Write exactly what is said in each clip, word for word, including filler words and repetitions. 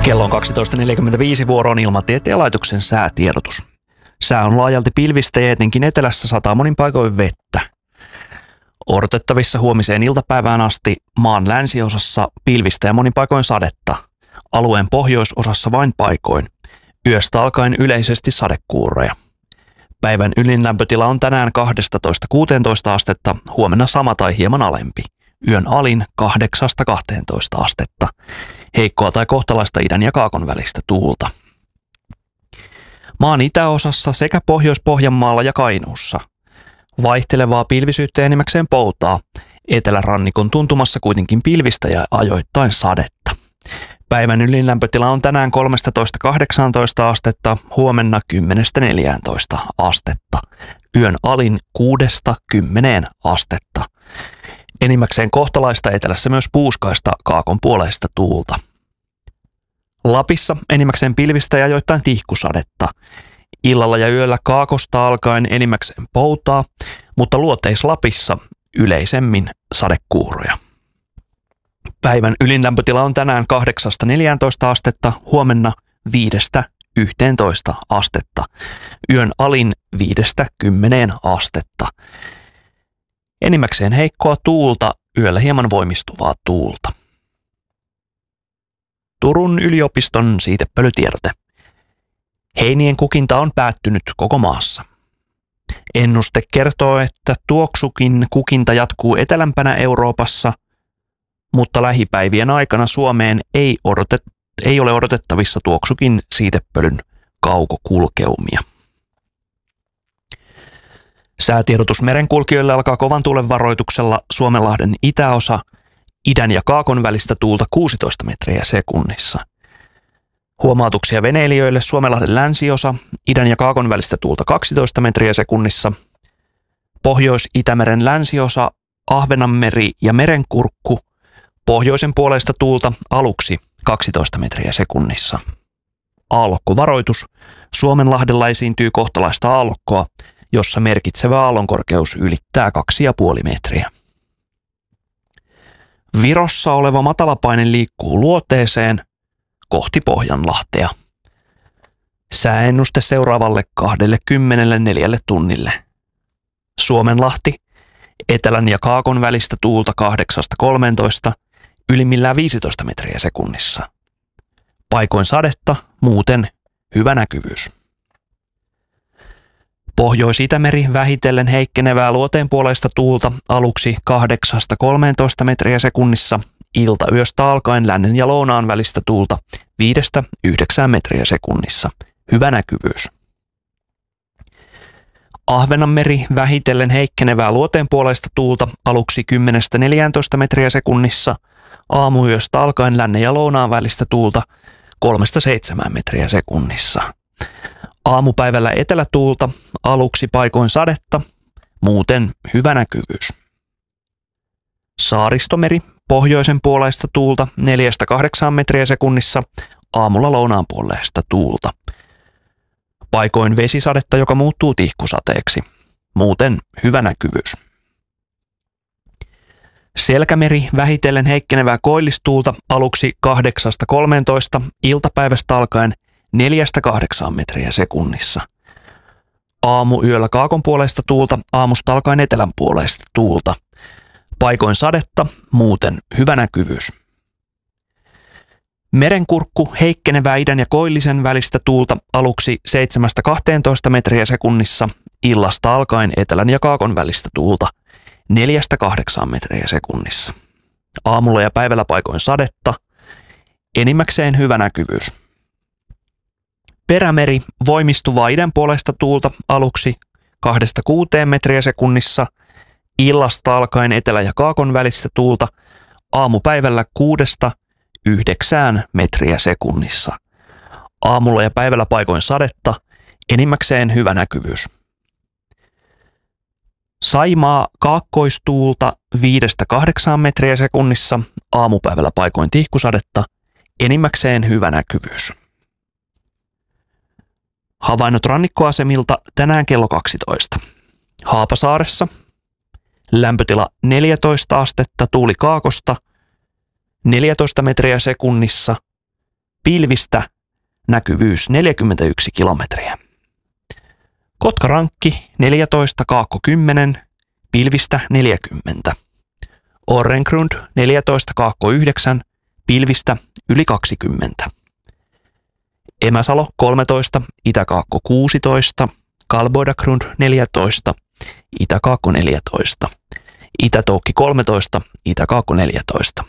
Kello on kaksitoista neljäkymmentäviisi, vuoroon Ilmatieteen laitoksen säätiedotus. Sää on laajalti pilvistä ja etenkin etelässä sataa monin paikoin vettä. Odotettavissa huomiseen iltapäivään asti maan länsiosassa pilvistä ja monin paikoin sadetta. Alueen pohjoisosassa vain paikoin. Yöstä alkaen yleisesti sadekuuroja. Päivän ylin lämpötila on tänään kaksitoista kuusitoista astetta, huomenna sama tai hieman alempi. Yön alin kahdeksasta kahteentoista astetta. Heikkoa tai kohtalaista idän ja kaakon välistä tuulta. Maan itäosassa sekä Pohjois-Pohjanmaalla ja Kainuussa. Vaihtelevaa pilvisyyttä enimmäkseen poutaa. Etelärannikon tuntumassa kuitenkin pilvistä ja ajoittain sadetta. Päivän ylin lämpötila on tänään kolmetoista kahdeksantoista astetta, huomenna kymmenestä neljääntoista astetta. Yön alin kuudesta kymmeneen astetta. Enimmäkseen kohtalaista, etelässä myös puuskaista kaakon puoleista tuulta. Lapissa enimmäkseen pilvistä ja ajoittain tihkusadetta. Illalla ja yöllä kaakosta alkaen enimmäkseen poutaa, mutta luoteis-Lapissa yleisemmin sadekuuroja. Päivän ylin lämpötila on tänään kahdeksasta neljääntoista astetta, huomenna viidestä yhteentoista astetta. Yön alin viidestä kymmeneen astetta. Enimmäkseen heikkoa tuulta, yöllä hieman voimistuvaa tuulta. Turun yliopiston siitepölytiedote. Heinien kukinta on päättynyt koko maassa. Ennuste kertoo, että tuoksukin kukinta jatkuu etelämpänä Euroopassa, mutta lähipäivien aikana Suomeen ei, odotet, ei ole odotettavissa tuoksukin siitepölyn kaukokulkeumia. Säätiedotus merenkulkijoille alkaa kovan tuulen varoituksella Suomenlahden itäosa, idän ja kaakon välistä tuulta kuusitoista metriä sekunnissa. Huomautuksia veneilijöille Suomenlahden länsiosa, idän ja kaakon välistä tuulta kaksitoista metriä sekunnissa. Pohjois-Itämeren länsiosa, Ahvenanmeri ja Merenkurkku, pohjoisen puoleista tuulta aluksi kaksitoista metriä sekunnissa. Aallokkovaroitus. Suomenlahdella esiintyy kohtalaista aallokkoa, jossa merkitsevä aallonkorkeus ylittää kaksi ja puoli metriä. Virossa oleva matalapaine liikkuu luoteeseen kohti Pohjanlahtea. Sääennuste seuraavalle kaksikymmentäneljä tunnille. Suomenlahti, etelän ja kaakon välistä tuulta kahdeksasta kolmeentoista, ylimmillään viisitoista metriä sekunnissa. Paikoin sadetta, muuten hyvä näkyvyys. Pohjois-Itämeri vähitellen heikkenevää luoteenpuoleista tuulta aluksi kahdeksasta kolmeentoista metriä sekunnissa, iltayöstä alkaen lännen ja lounaan välistä tuulta viidestä yhdeksään metriä sekunnissa. Hyvä näkyvyys. Ahvenanmeri vähitellen heikkenevää luoteenpuoleista tuulta aluksi kymmenestä neljääntoista metriä sekunnissa, aamuyöstä alkaen lännen ja lounaan välistä tuulta kolmesta seitsemään metriä sekunnissa. Aamupäivällä etelätuulta, aluksi paikoin sadetta, muuten hyvä näkyvyys. Saaristomeri, pohjoisen puoleista tuulta neljästä kahdeksaan metriä sekunnissa, aamulla lounaan puoleista tuulta. Paikoin vesisadetta, joka muuttuu tihkusateeksi, muuten hyvä näkyvyys. Selkämeri, vähitellen heikkenevää koillistuulta aluksi kahdeksasta kolmeentoista, iltapäivästä alkaen neljästä kahdeksaan metriä sekunnissa. Aamuyöllä kaakon puoleista tuulta, aamusta alkaen etelän puoleista tuulta. Paikoin sadetta, muuten hyvä näkyvyys. Merenkurkku, heikkenevää idän ja koillisen välistä tuulta aluksi seitsemästä kahteentoista metriä sekunnissa, illasta alkaen etelän ja kaakon välistä tuulta neljästä kahdeksaan metriä sekunnissa. Aamulla ja päivällä paikoin sadetta, enimmäkseen hyvä näkyvyys. Perämeri, voimistuvaa idän puolesta tuulta aluksi kahdesta kuuteen metriä sekunnissa, illasta alkaen etelä- ja kaakon välistä tuulta aamupäivällä kuudesta yhdeksään metriä sekunnissa. Aamulla ja päivällä paikoin sadetta, enimmäkseen hyvä näkyvyys. Saimaa kaakkoistuulta viidestä kahdeksaan metriä sekunnissa, aamupäivällä paikoin tihkusadetta, enimmäkseen hyvä näkyvyys. Havainnot rannikkoasemilta tänään kello kaksitoista. Haapasaaressa lämpötila neljätoista astetta, tuuli kaakosta neljätoista metriä sekunnissa. pilvistä, näkyvyys neljäkymmentäyksi kilometriä. Kotkarankki neljätoista, Kaakko kymmenen, pilvistä neljäkymmentä. Orrengrund neljätoista, Kaakko yhdeksän, pilvistä yli kaksikymmentä. Emäsalo kolmetoista, Itä-Kaakko kuusitoista, Kalboidagrund neljätoista, Itä-Kaakko neljätoista. Itä-Toukki kolmetoista, Itä-Kaakko neljätoista.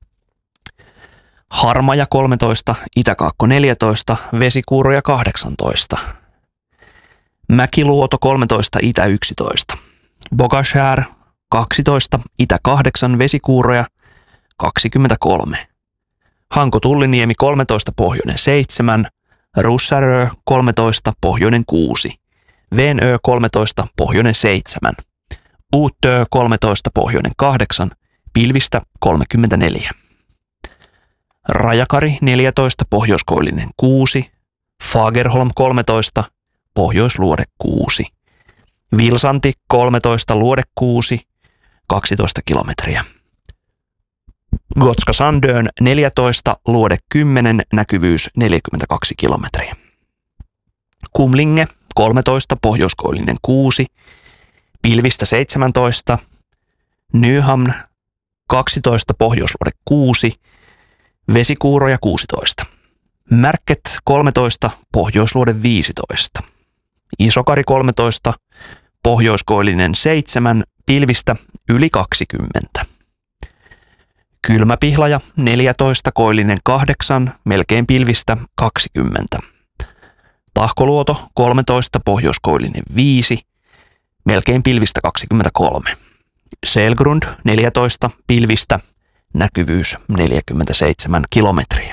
Harmaja kolmetoista, Itä-Kaakko neljätoista, Vesikuuroja kahdeksantoista. Mäkiluoto kolmetoista, Itä yksitoista. Bogashär kaksitoista, Itä kahdeksan, Vesikuuroja kaksikymmentäkolme. Hanko Tulliniemi kolmetoista, Pohjoinen seitsemän, Russärö kolmetoista, Pohjoinen kuusi, Venö kolmetoista, Pohjoinen seitsemän, Uutö kolmetoista, Pohjoinen kahdeksan, pilvistä kolmekymmentäneljä. Rajakari neljätoista, Pohjoiskoillinen kuusi, Fagerholm kolmetoista, Pohjoisluode kuusi, Vilsanti kolmetoista, Luode kuusi, kaksitoista kilometriä. Gotska Sandön neljätoista, Luode kymmenen, näkyvyys neljäkymmentäkaksi kilometriä. Kumlinge kolmetoista, Pohjoiskoillinen kuusi, pilvistä seitsemäntoista, Nyhamn kaksitoista, Pohjoisluode kuusi, Vesikuuroja kuusitoista. Märket kolmetoista, Pohjoisluode viisitoista. Isokari kolmetoista, Pohjoiskoillinen seitsemän, pilvistä yli kaksikymmentä. Kylmäpihlaja neljätoista, Koillinen kahdeksan, melkein pilvistä kaksikymmentä. Tahkoluoto kolmetoista, Pohjoiskoillinen viisi, melkein pilvistä kaksikymmentäkolme. Selgrund neljätoista, pilvistä, näkyvyys neljäkymmentäseitsemän kilometriä.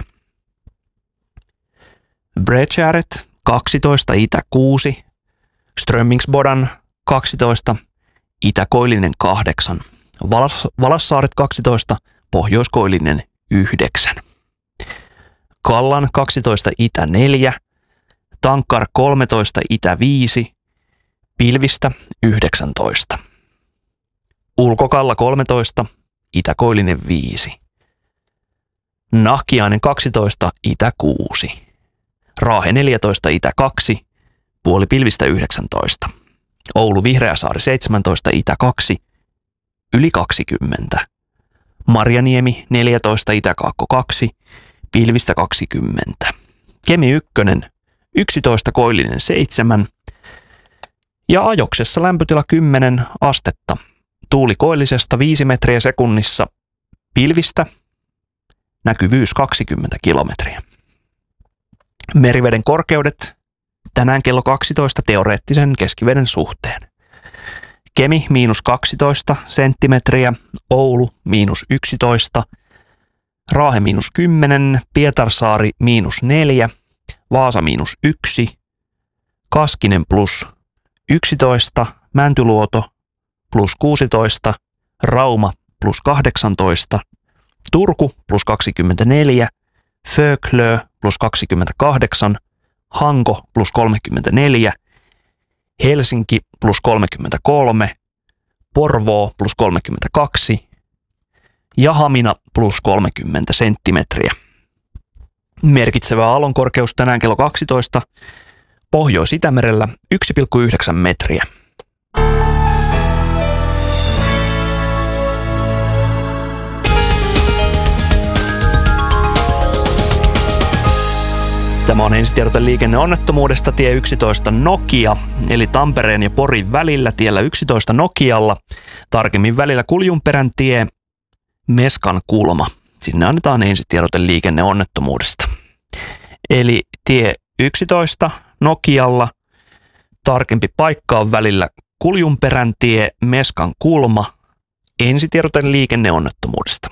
Bredgäret kaksitoista, Itä kuusi, Strömmingsbodan kaksitoista, Itä-Koillinen kahdeksan, Valas- Valassaaret kaksitoista, Pohjoiskoillinen yhdeksän. Kallan kaksitoista, Itä neljä, Tankkar kolmetoista, Itä viisi, pilvistä yhdeksäntoista. Ulkokalla kolmetoista, Itä-Koillinen viisi. Nahkiainen kaksitoista, Itä kuusi. Raahe neljätoista, Itä kaksi, puoli pilvistä yhdeksäntoista. Oulu Vihreäsaari seitsemäntoista, Itä kaksi, yli kaksikymmentä. Marjaniemi neljätoista, Itä-Kaakko kaksi, pilvistä kaksikymmentä. Kemi ykkönen yksitoista, Koillinen seitsemän. Ja Ajoksessa lämpötila kymmenen astetta. Tuuli koillisesta viisi metriä sekunnissa, pilvistä, näkyvyys kaksikymmentä kilometriä. Meriveden korkeudet tänään kello kaksitoista teoreettisen keskiveden suhteen. Kemi miinus kaksitoista senttimetriä, Oulu miinus yksitoista, Raahe miinus kymmenen, Pietarsaari miinus neljä, Vaasa miinus yksi, Kaskinen plus yksitoista, Mäntyluoto plus kuusitoista, Rauma plus kahdeksantoista, Turku plus kaksikymmentäneljä, Föklö plus kaksikymmentäkahdeksan, Hanko plus kolmekymmentäneljä, Helsinki plus kolmekymmentäkolme, Porvoo plus kolmekymmentäkaksi ja Hamina plus kolmekymmentä senttimetriä. Merkitsevä aallonkorkeus tänään kello kaksitoista, Pohjois-Itämerellä yksi pilkku yhdeksän metriä. Tämä on ensitiedote liikenneonnettomuudesta tie yksitoista Nokia, eli Tampereen ja Porin välillä tiellä yksitoista Nokialla. Tarkemmin välillä Kuljunperän tie, Meskan kulma. Sinne annetaan ensitiedote liikenneonnettomuudesta. Eli tie yksitoista Nokialla, tarkempi paikka on välillä Kuljunperän tie, Meskan kulma. Ensitiedote liikenneonnettomuudesta.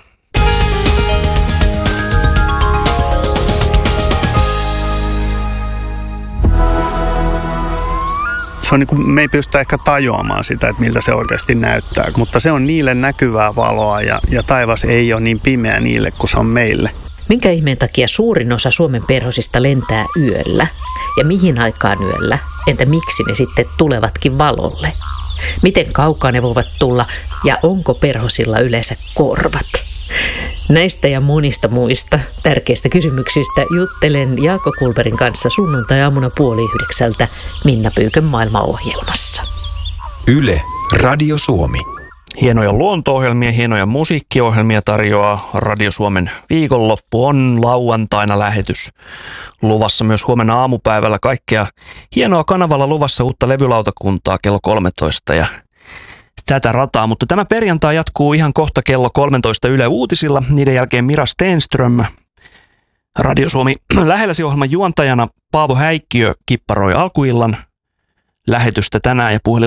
Se on niin kuin, me ei pystytä ehkä tajuamaan sitä, että miltä se oikeasti näyttää, mutta se on niille näkyvää valoa ja, ja taivas ei ole niin pimeä niille kuin se on meille. Minkä ihmeen takia suurin osa Suomen perhosista lentää yöllä? Ja mihin aikaan yöllä? Entä miksi ne sitten tulevatkin valolle? Miten kaukaa ne voivat tulla ja onko perhosilla yleensä korvat? Näistä ja monista muista tärkeistä kysymyksistä juttelen Jaakko Kulberin kanssa sunnuntai-aamuna puoli yhdeksältä Minna Pyykön maailmaohjelmassa. Yle, Radio Suomi. Hienoja luonto-ohjelmia, hienoja musiikkiohjelmia tarjoaa Radio Suomen viikonloppu. On lauantaina lähetys luvassa myös huomenna aamupäivällä. Kaikkea hienoa kanavalla luvassa, uutta levylautakuntaa kello kolmetoista ja tätä rataa. Mutta tämä perjantai jatkuu ihan kohta kello kolmetoista Yle Uutisilla. Niiden jälkeen Mira Stenström, Radio Suomi lähelläsi -ohjelman juontajana. Paavo Häikkiö kipparoi alkuillan lähetystä tänään ja puhelin